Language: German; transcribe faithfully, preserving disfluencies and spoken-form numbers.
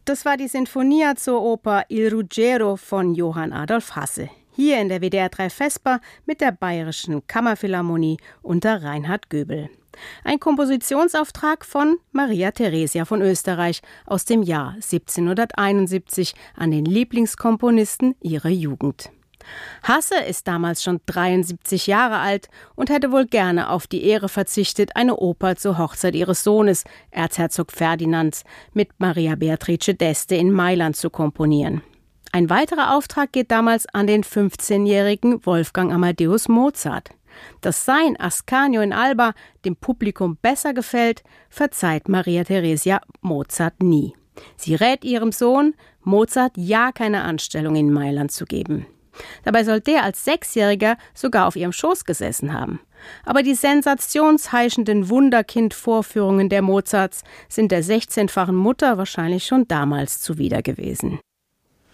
Das war die Sinfonia zur Oper Il Ruggiero von Johann Adolf Hasse. Hier in der W D R drei Vesper mit der Bayerischen Kammerphilharmonie unter Reinhard Göbel. Ein Kompositionsauftrag von Maria Theresia von Österreich aus dem Jahr siebzehnhunderteinundsiebzig an den Lieblingskomponisten ihrer Jugend. Hasse ist damals schon dreiundsiebzig Jahre alt und hätte wohl gerne auf die Ehre verzichtet, eine Oper zur Hochzeit ihres Sohnes, Erzherzog Ferdinands, mit Maria Beatrice d'Este in Mailand zu komponieren. Ein weiterer Auftrag geht damals an den fünfzehnjährigen Wolfgang Amadeus Mozart. Dass sein Ascanio in Alba dem Publikum besser gefällt, verzeiht Maria Theresia Mozart nie. Sie rät ihrem Sohn, Mozart ja keine Anstellung in Mailand zu geben. Dabei soll der als Sechsjähriger sogar auf ihrem Schoß gesessen haben. Aber die sensationsheischenden Wunderkind-Vorführungen der Mozarts sind der sechzehnfachen Mutter wahrscheinlich schon damals zuwider gewesen.